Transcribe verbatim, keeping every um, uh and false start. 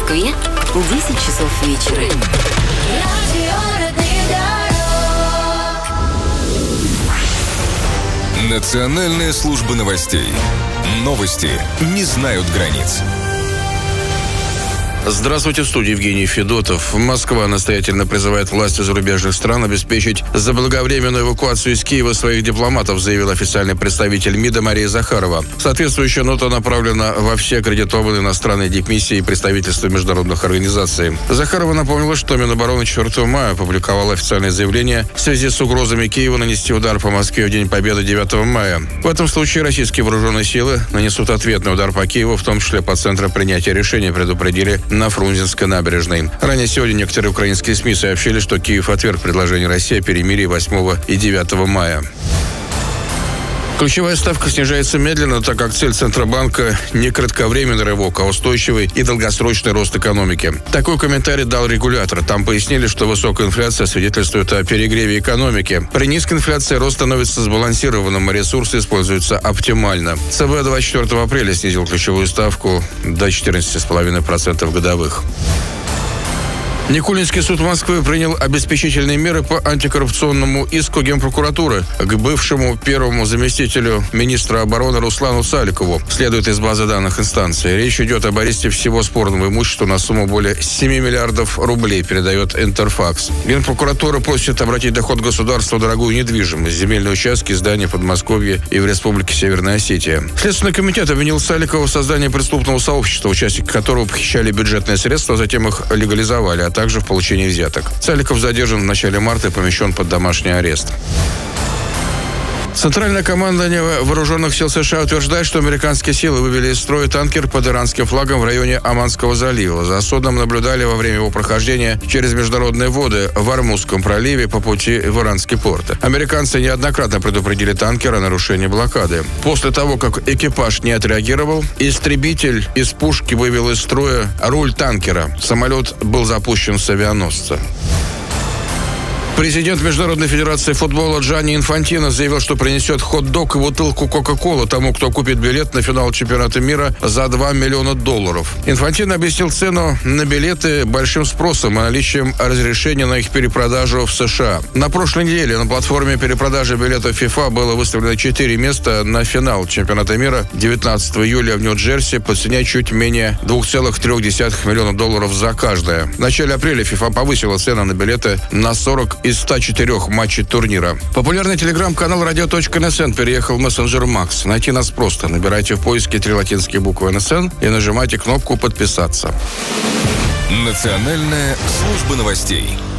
Москве десять часов вечера. Национальная служба новостей. Новости не знают границ. Здравствуйте, в студии Евгений Федотов. Москва настоятельно призывает власти зарубежных стран обеспечить заблаговременную эвакуацию из Киева своих дипломатов, заявил официальный представитель МИДа Мария Захарова. Соответствующая нота направлена во все аккредитованные иностранные дипмиссии и представительства международных организаций. Захарова напомнила, что Минобороны четвёртого мая опубликовала официальное заявление в связи с угрозами Киева нанести удар по Москве в День Победы девятого мая. В этом случае российские вооруженные силы нанесут ответный удар по Киеву, в том числе по центру принятия решений, предупредили на Фрунзенской набережной. Ранее сегодня некоторые украинские СМИ сообщили, что Киев отверг предложение России о перемирии восьмого и девятого мая. Ключевая ставка снижается медленно, так как цель Центробанка не кратковременный рывок, а устойчивый и долгосрочный рост экономики. Такой комментарий дал регулятор. Там пояснили, что высокая инфляция свидетельствует о перегреве экономики. При низкой инфляции рост становится сбалансированным, а ресурсы используются оптимально. ЦБ двадцать четвёртого апреля снизил ключевую ставку до четырнадцати целых пяти десятых процента годовых. Никулинский суд Москвы принял обеспечительные меры по антикоррупционному иску Генпрокуратуры к бывшему первому заместителю министра обороны Руслану Саликову, следует из базы данных инстанции. Речь идет об аресте всего спорного имущества на сумму более семи миллиардов рублей, передает Интерфакс. Генпрокуратура просит обратить доход государства в дорогую недвижимость, земельные участки, здания в Подмосковье и в Республике Северная Осетия. Следственный комитет обвинил Саликова в создании преступного сообщества, участники которого похищали бюджетные средства, затем их легализовали, а также в получении взяток. Саликов задержан в начале марта и помещен под домашний арест. Центральное командование вооруженных сил США утверждает, что американские силы вывели из строя танкер под иранским флагом в районе Оманского залива. За судном наблюдали во время его прохождения через международные воды в Ормузском проливе по пути в иранский порт. Американцы неоднократно предупредили танкер о нарушении блокады. После того, как экипаж не отреагировал, истребитель из пушки вывел из строя руль танкера. Самолет был запущен с авианосца. Президент Международной федерации футбола Джанни Инфантино заявил, что принесет хот-дог и бутылку Кока-Колы тому, кто купит билет на финал чемпионата мира за два миллиона долларов. Инфантино объяснил цену на билеты большим спросом и наличием разрешения на их перепродажу в США. На прошлой неделе на платформе перепродажи билетов FIFA было выставлено четыре места на финал чемпионата мира девятнадцатого июля в Нью-Джерси по цене чуть менее двух целых трёх десятых миллиона долларов за каждое. В начале апреля FIFA повысила цену на билеты на сорок из ста четырёх матчей турнира. Популярный телеграм-канал радио точка эн эс эн переехал в мессенджер Макс. Найти нас просто. Набирайте в поиске три латинские буквы эн эс эн и нажимайте кнопку «Подписаться». Национальная служба новостей.